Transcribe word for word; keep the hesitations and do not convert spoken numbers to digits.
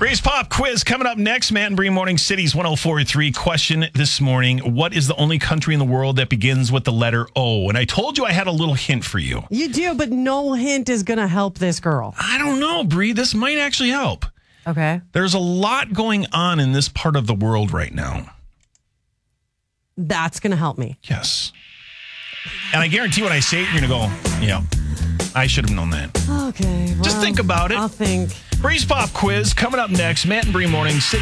Breeze Pop quiz coming up next. Matt and Bree Morning City's one oh four point three question this morning. What is the only country in the world that begins with the letter O? And I told you I had a little hint for you. You do, but no hint is going to help this girl. I don't know, Bree. This might actually help. Okay. There's a lot going on in this part of the world right now. That's going to help me. Yes. And I guarantee when I say it, you're going to go, yeah, I should have known that. Okay. Well, Just think about it. I'll think. Breeze Pop quiz coming up next. Matt and Bree Morning City.